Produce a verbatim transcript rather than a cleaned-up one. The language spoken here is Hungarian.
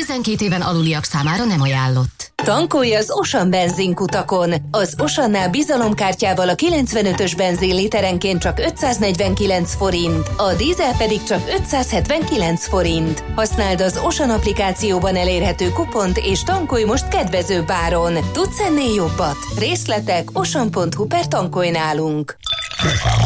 tizenkét éven aluliak számára nem ajánlott. Tankolj az Osan benzinkutakon. Az Osannál bizalomkártyával a kilencvenötös benzin literenként csak ötszáznegyvenkilenc forint, a dízel pedig csak ötszázhetvenkilenc forint. Használd az Osan applikációban elérhető kupont és tankolj most kedvezőbb áron. Tudsz ennél jobbat? Részletek osan pont hu per tankolj nálunk.